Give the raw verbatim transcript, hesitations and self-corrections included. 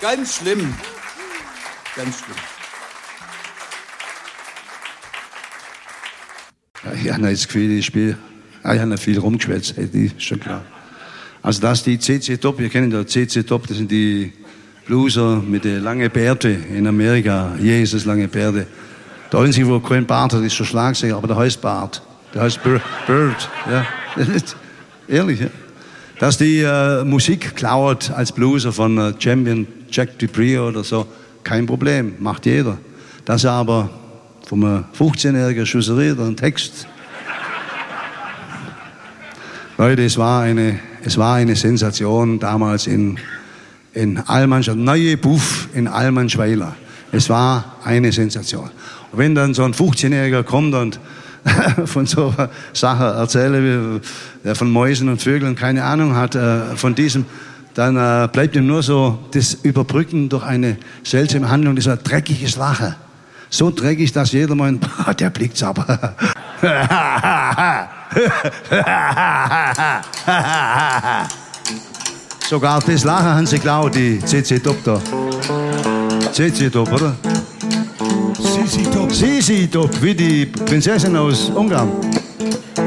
Ganz schlimm. Ganz schlimm. Ja, ich habe jetzt Gefühl, ich spiele. Ah, ich habe viel rumgeschwätzt, hey, die ist schon klar. Also das ist die C C Top, wir kennen ja C C Top, das sind die Blueser mit den langen Bärten in Amerika. Jesus, lange Bärte. Der einzige, wo kein Bart hat, ist schon Schlagzeuger, aber der heißt Bart. Der heißt Bird. Ja. Ehrlich, ja. Dass die äh, Musik klaut als Blueser von äh, Champion Jack Dupree oder so, kein Problem, macht jeder. Dass er aber vom fünfzehnjährigen Schusserie einen Text. Leute, es war eine, es war eine Sensation damals in, in Almanschweiler, neue Buff in Almanschweiler. Es war eine Sensation. Und wenn dann so ein fünfzehnjähriger kommt und von so Sachen erzähle, der von Mäusen und Vögeln keine Ahnung hat, äh, von diesem, dann äh, bleibt ihm nur so das Überbrücken durch eine seltsame Handlung, dieser dreckiges Lachen. So dreckig, dass jeder meint, boah, der blickt's aber. Sogar das Lachen haben sie geklaut, die C C Top da. C C Top, oder? Sisi Top. Sisi Top, wie die Prinzessin aus Ungarn.